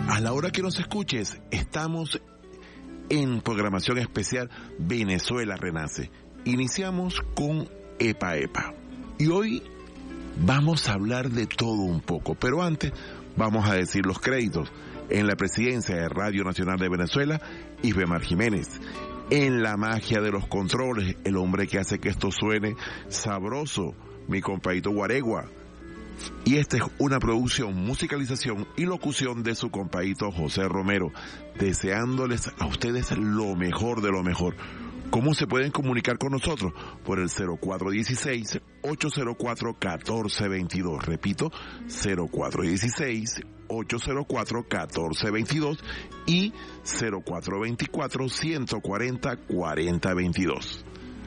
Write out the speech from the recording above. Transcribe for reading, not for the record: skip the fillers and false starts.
A la hora que nos escuches, estamos en programación especial Venezuela Renace. Iniciamos con Epa Epa. Y hoy vamos a hablar de todo un poco, pero antes vamos a decir los créditos. En la presidencia de Radio Nacional de Venezuela, Isbemar Jiménez. En la magia de los controles, el hombre que hace que esto suene sabroso, mi compadrito Guaregua. Y esta es una producción, musicalización y locución de su compadrito José Romero, deseándoles a ustedes lo mejor de lo mejor. ¿Cómo se pueden comunicar con nosotros? Por el 0416-804-1422. Repito, 0416-804-1422 y 0424-140-4022.